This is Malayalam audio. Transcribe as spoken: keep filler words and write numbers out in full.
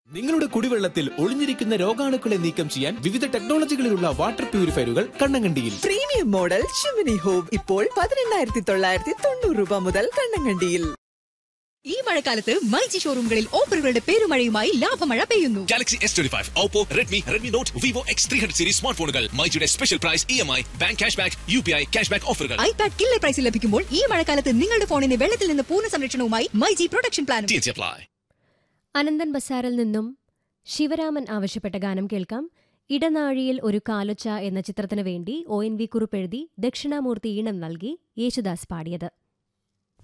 നിങ്ങളുടെ കുടിവെള്ളത്തിൽ ഒളിഞ്ഞിരിക്കുന്ന രോഗാണുക്കളെ നീക്കം ചെയ്യാൻ വിവിധ ടെക്നോളജികളിലുള്ള water പ്യൂരിഫയറുകൾ കണ്ണങ്കണ്ടിയിൽ. Premium model chimney home ഇപ്പോൾ പതിനെണ്ണായിരത്തി തൊള്ളായിരത്തി തൊണ്ണൂറ് രൂപ മുതൽ കണ്ണങ്കണ്ടിയിൽ. ഈ മഴക്കാലത്ത് മൈജി ഷോറൂമുകളിൽ ഓഫറുകളുടെ പേരുമഴയുമായി ലാഭമഴ പെയ്യുന്നു. Galaxy S twenty five, Oppo, Redmi, Redmi not, Vivo X three hundred series smart ഫോണുകൾ. മൈജിയുടെ special price, E M I, bank cash back, U P I cash back ഓഫറുകൾ. ഐപാഡ് കില്ലർ പ്രൈസിൽ ലഭിക്കുമ്പോൾ ഈ മഴക്കാലത്ത് നിങ്ങളുടെ ഫോണിന് വെള്ളത്തിൽ നിന്ന് പൂർണ്ണ സംരക്ഷണവുമായി മൈജി പ്രൊട്ടക്ഷൻ പ്ലാൻ. അനന്തൻ ബസാറിൽ നിന്നും ശിവരാമൻ ആവശ്യപ്പെട്ട ഗാനം കേൾക്കാം. ഇടനാഴിയിൽ ഒരു കാലൊച്ച എന്ന ചിത്രത്തിനു വേണ്ടി ഒ എൻ വി കുറുപ്പെഴുതി ദക്ഷിണാമൂർത്തി ഈണം നൽകി യേശുദാസ് പാടിയത്.